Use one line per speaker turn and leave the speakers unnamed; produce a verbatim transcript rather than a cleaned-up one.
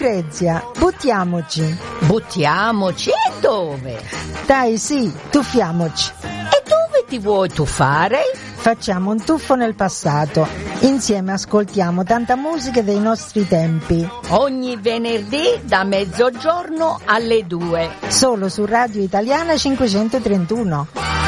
Lucrezia, buttiamoci.
Buttiamoci? E dove?
Dai, sì, tuffiamoci.
E dove ti vuoi tuffare?
Facciamo un tuffo nel passato. Insieme ascoltiamo tanta musica dei nostri tempi.
Ogni venerdì da mezzogiorno alle due.
Solo su Radio Italiana cinquecentotrentuno.